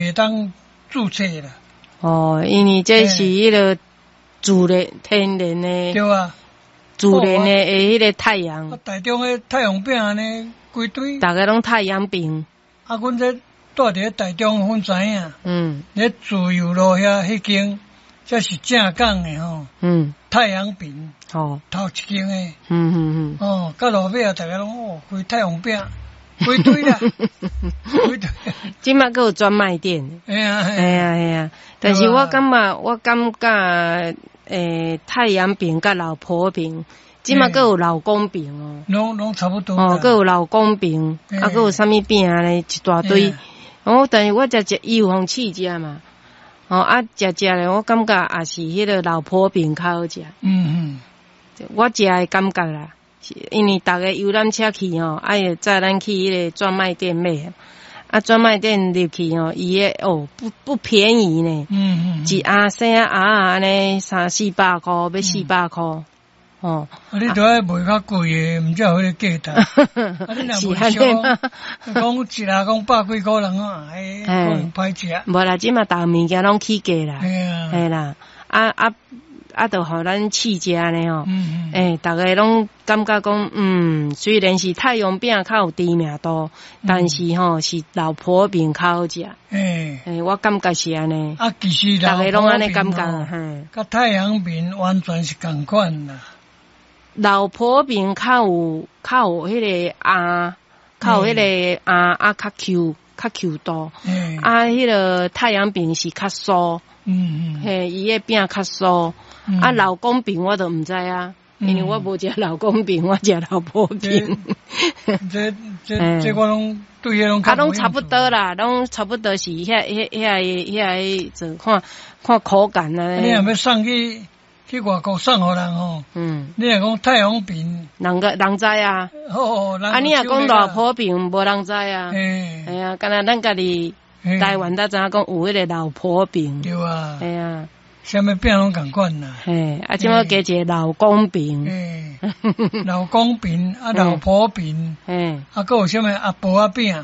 会当注册啦。 哦，因为这是迄个自然天然的， 对啊， 自然的迄个太阳。 台中的太阳饼安尼规堆， 大家拢太阳饼。 啊，阮这住伫台中，阮知影。咧自由路遐迄间，这是正港的吼。太阳饼。头一间的。到路尾啊，大家拢开太阳饼。规堆啦，规堆。 即马阁有专卖店。哎呀，但是我感觉，太阳饼甲老婆饼，即马阁有老公饼哦。 拢差不多。 阁有老公饼，阁有啥物饼咧，一大堆。但是我食伊有互试食嘛。食咧，我感觉也是迄个老婆饼较好食。我食的感觉啦。因为逐个游览车去会载咱去迄个专卖店买，专卖店入去伊个不便宜呢，一盒生盒安尼300-400块，要400块， 你都爱卖较贵的，毋才有迄个价值。你若卖俗，讲一盒讲百几块人可能歹食。 无啦，即马逐物件拢起价啦，嘿啦，就互咱试食呢逐个拢感觉讲，虽然是太阳饼较有知名度，但是是老婆饼较好食。我感觉是安尼。 其实逐个拢安尼感觉， 甲太阳饼完全是同款啦。 老婆饼较有迄个较有迄个较 Q 度。迄个太阳饼是较酥。伊个饼较酥。老公饼我都毋知啊，因为我无食老公饼，我食老婆饼。 这我拢对迄拢。 拢差不多啦，拢差不多是遐做看口感啊。 你若要送去外国送互人吼，你若讲太阳饼， 人知啊。你若讲老婆饼，无人知啊。哎呀，敢若咱家己台湾才知影讲有迄个老婆饼。 对啊。 哎呀。 啥物饼拢共款啦， 即摆加一个老公饼， 老公饼老婆饼，阁有啥物阿婆仔饼，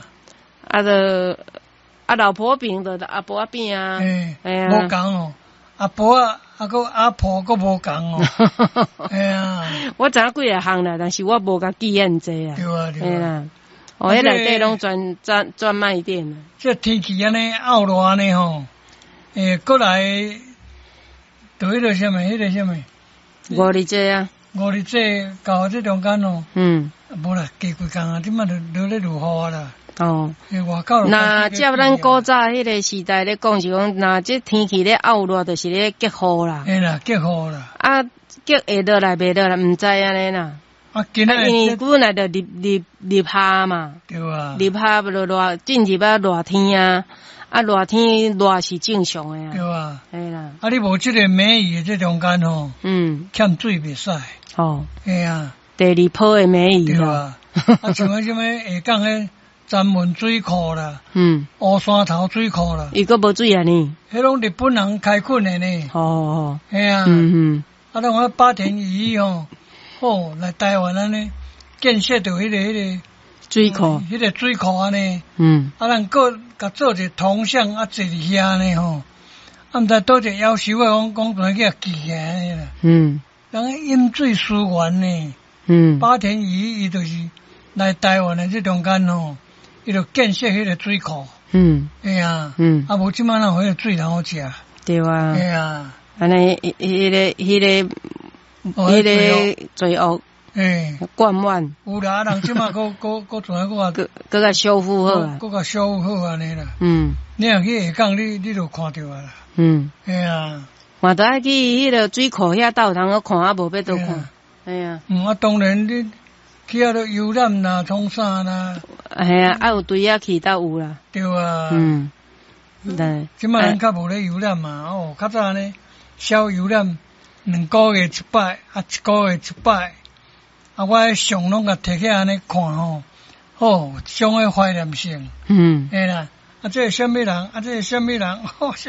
老婆饼就阿婆仔饼啊， 无共哦，阿婆仔阁阿婆阁无共哦， 我知影几个项啦，但是我无甲记遐济啊， 对啦， 迄内底拢专卖店啊， 这天气安尼漚热安尼吼，过来。就迄个啥物， 五日节啊， 五日节到这中间哦，无啦，加几工啊，即摆就咧落雨啦。外口。 那照咱古早迄个时代咧讲是讲，那这天气咧漚热，就是咧结雨啦。 啦，结雨啦。 结会落来袂落来，毋知安尼啦。因为本来就入夏嘛。 对啊。 入夏就热，进入热天啊。热天热是正常的啊。 对啊。 系啦。 你无即个梅雨这中间吼，欠水袂使。系啊。 第二波的梅雨。 对啊。像迄什么下港迄詹门水库啦，乌山头水库啦， 伊个无水啊呢？ 迄拢日本人开垦的呢。系啊。拢迄八田鱼来台湾安尼建设着迄个。 水库， 迄个水库安尼，咱搁甲做一个铜像坐伫遐呢毋知倒一夭寿啊，讲转去记起来啦。人饮水思源呢。八田鱼伊就是来台湾的这中间伊就建设迄个水库。系啊。无即摆人迄个水人好食。 对啊。 系啊。 安尼迄个罪恶。灌满有啦，人即马搁甲修复好啊， 搁甲修复好安尼啦。你若去下港，你就看到啊啦。系啊。 嘛都爱去迄个水库遐斗通个看，无要倒看。系啊。 当然你去遐都游览啦，创啥啦。 系啊，有对啊去倒有啦。 对啊。即马人较无咧游览嘛，较早呢小游览2个月一摆，1个月一摆。我上拢甲摕起安尼看上个怀念性。嘿啦，这是什么人？这是什么人？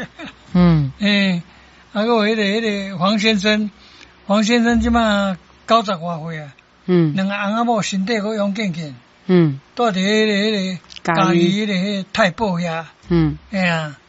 还有迄个黄先生即马90外岁啊。2个翁仔某身体阁勇健健。住伫迄个家己迄个太保遐，哎呀，